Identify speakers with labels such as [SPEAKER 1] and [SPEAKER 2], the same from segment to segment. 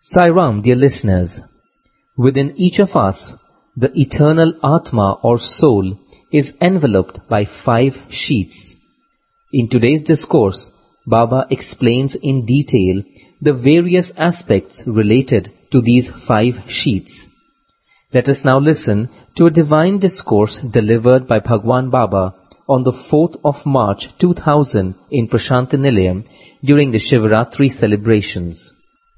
[SPEAKER 1] Sai Ram, dear listeners, within each of us, the eternal Atma or soul is enveloped by 5 sheaths. In today's discourse, Baba explains in detail the various aspects related to these 5 sheaths. Let us now listen to a divine discourse delivered by Bhagwan Baba on the 4th of March 2000 in Prashanti Nilayam during the Shivaratri celebrations.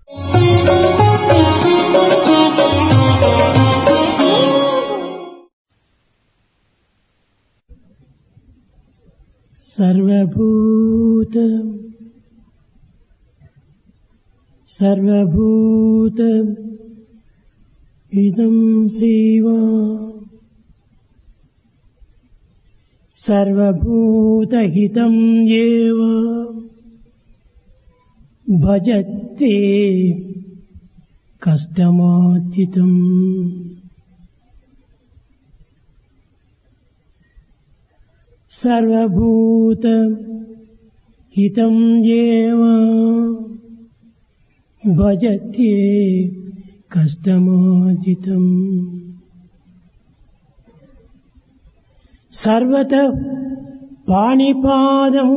[SPEAKER 2] Sarvabhutam idam seva sarvabhuta hitam yeva bhajate kastamatitam. Sarvabhutam hitam yeva bhajate kastamatitam. Sarvata panipadam.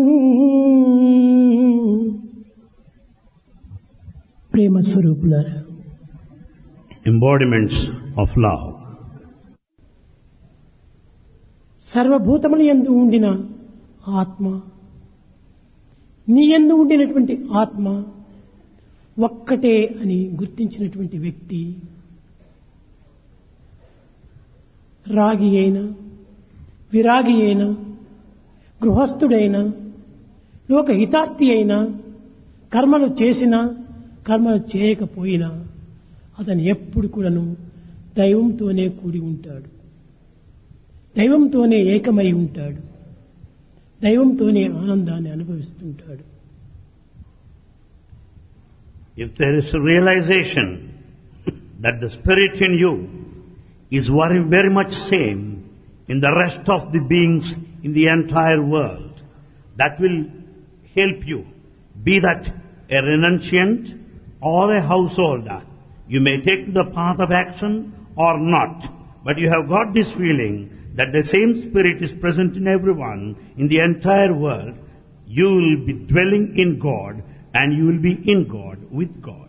[SPEAKER 2] Prema Swarupulara,
[SPEAKER 3] embodiments of love.
[SPEAKER 2] సర్వభూతములు యందు ఉండిన ఆత్మ, నీ యందు ఉండినటువంటి ఆత్మ ఒక్కటే అని గుర్తించినటువంటి వ్యక్తి రాగి అయినా, విరాగి అయినా, గృహస్థుడైనా, లోకహితార్థి అయినా, కర్మలు చేసినా కర్మలు చేయకపోయినా అతను ఎప్పుడు కూడాను దైవంతోనే కూడి ఉంటాడు, దైవంతోనే ఏకమై ఉంటాడు, దైవంతోనే ఆనందాన్ని అనుభవిస్తుంటాడు.
[SPEAKER 3] If there is a realization that the spirit in you is very much same in the rest of the beings in the entire world, that will help you, be that a renunciant or a householder. You may take the path of action or not, but you have got this feeling that the same spirit is present in everyone in the entire world. You will be dwelling in God and you will be in God, with God.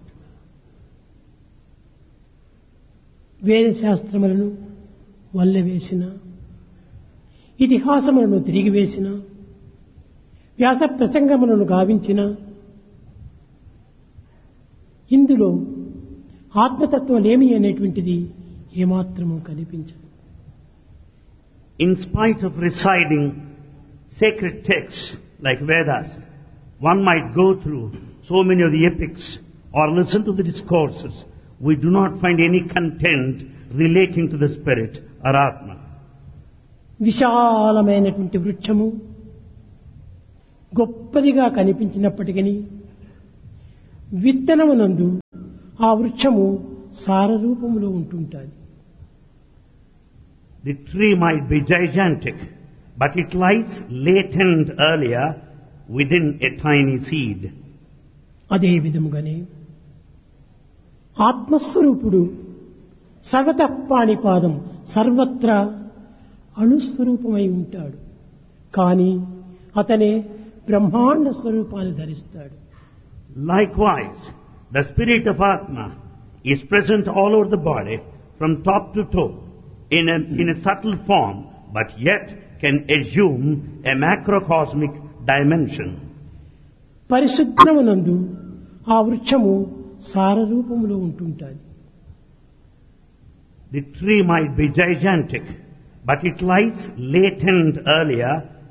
[SPEAKER 2] వేద శాస్త్రములను వల్లెవేసిన, ఇతిహాసములను తిరిగివేసిన, వ్యాస ప్రసంగములను గావించిన, ఇందులో ఆత్మతత్వమేమి అనేటువంటిది ఏమాత్రము కనిపించదు.
[SPEAKER 3] In spite of reciting sacred texts like Vedas, one might go through so many of the epics or listen to the discourses, we do not find any content relating to the spirit or Atma.
[SPEAKER 2] విశాలమైనటువంటి వృక్షము గొప్పదిగా కనిపించినప్పటికీ విత్తనమునందు ఆ వృక్షము సారరూపములో ఉంటుంటుంది.
[SPEAKER 3] The tree might be gigantic, but it lies latent earlier within a tiny seed.
[SPEAKER 2] అదే విధముగానే ఆత్మస్వరూపుడు సర్వతః పాణిపాదం సర్వత్రా అణుస్వరూపమై ఉంటాడు. కానీ అతనే బ్రహ్మాండ స్వరూపాన్ని ధరిస్తాడు.
[SPEAKER 3] Likewise, the spirit of Atma is present all over the body from top to toe in a subtle form, but yet can assume a macrocosmic dimension.
[SPEAKER 2] పరిశుద్ధమునందు ఆ వృక్షము సారరూపములో ఉంటుంటుంది.
[SPEAKER 3] The tree might be gigantic, but it lies latent earlier